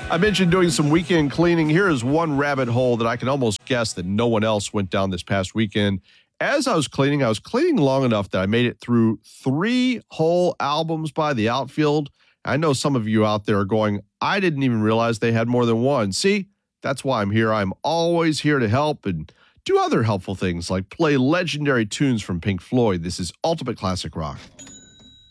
I mentioned doing some weekend cleaning. Here is one rabbit hole that I can almost guess that no one else went down this past weekend. As I was cleaning long enough that I made it through 3 whole albums by The Outfield. I know some of you out there are going, I didn't even realize they had more than one. See, that's why I'm here. I'm always here to help and do other helpful things like play legendary tunes from Pink Floyd. This is Ultimate Classic Rock.